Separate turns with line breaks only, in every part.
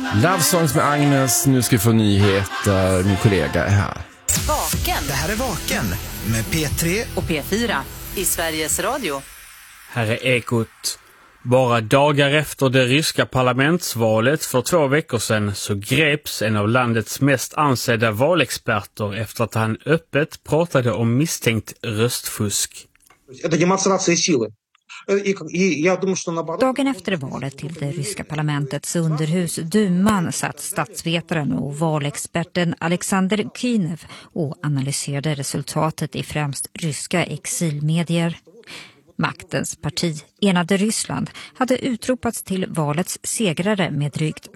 Love Songs med Agnes. Nu ska vi få nyheter. Min kollega är här.
Vaken.
Det här är Vaken med P3
och P4 i Sveriges Radio.
Här är Ekot. Bara dagar efter det ryska parlamentsvalet för 2 veckor sedan så greps en av landets mest ansedda valexperter efter att han öppet pratade om misstänkt röstfusk.
Dagen efter valet till det ryska parlamentets underhus Duman satt statsvetaren och valexperten Alexander Kynev och analyserade resultatet i främst ryska exilmedier. Maktens parti, Enade Ryssland, hade utropats till valets segrare med drygt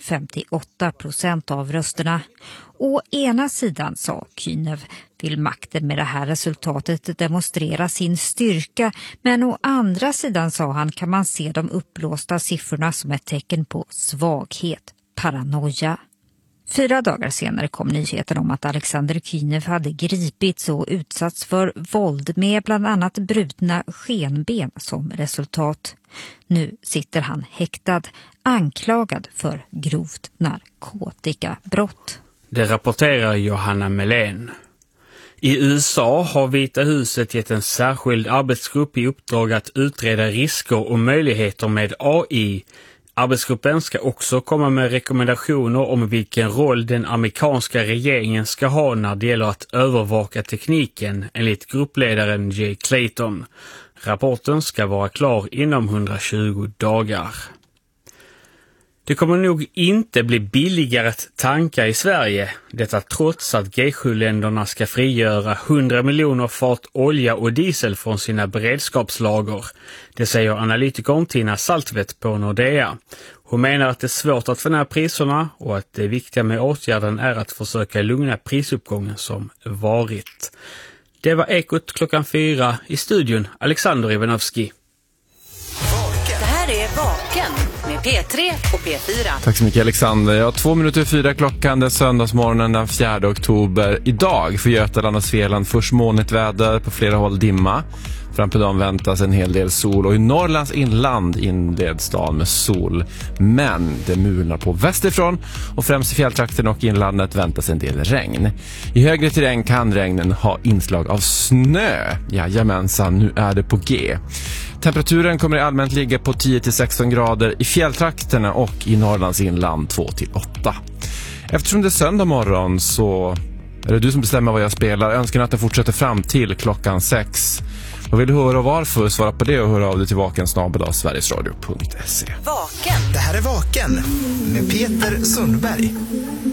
58% av rösterna. Å ena sidan, sa Kynev, vill makten med det här resultatet demonstrera sin styrka, men å andra sidan, sa han, kan man se de uppblåsta siffrorna som ett tecken på svaghet, paranoia. 4 dagar senare kom nyheten om att Alexander Kynev hade gripits och utsatts för våld med bland annat brutna skenben som resultat. Nu sitter han häktad, anklagad för grovt narkotikabrott.
Det rapporterar Johanna Melén. I USA har Vita huset gett en särskild arbetsgrupp i uppdrag att utreda risker och möjligheter med AI. Arbetsgruppen ska också komma med rekommendationer om vilken roll den amerikanska regeringen ska ha när det gäller att övervaka tekniken, enligt gruppledaren Jay Clayton. Rapporten ska vara klar inom 120 dagar. Det kommer nog inte bli billigare att tanka i Sverige, detta trots att G7-länderna ska frigöra 100 miljoner fat olja och diesel från sina beredskapslager. Det säger analytikern Tina Saltvedt på Nordea. Hon menar att det är svårt att få ner priserna och att det viktiga med åtgärden är att försöka lugna prisuppgången som varit. Det var Ekot 4 i studion, Alexander Ivanovski.
Det här är Vaken med P3 och P4.
Tack så mycket, Alexander. Ja, 2:04 klockan, det är söndagsmorgonen den 4 oktober. Idag för Götaland och Svealand först molnigt väder, på flera håll dimma. Fram på dagen väntas en hel del sol och i Norrlands inland inleds dagen med sol. Men det mulnar på västerifrån och främst i fjälltrakten och inlandet väntas en del regn. I högre terräng kan regnen ha inslag av snö. Jajamensan, nu är det på G. Temperaturen kommer i allmänt ligga på 10-16 grader i fjälltrakterna och i Norrlands inland 2-8. Eftersom det är söndag morgon så är det du som bestämmer vad jag spelar. Önskar att den fortsätter fram till klockan 6. Vad vill du höra och varför? Svara på det och höra av dig till vaken@sverigesradio.se.
Vaken.
Det här är Vaken med Peter Sundberg.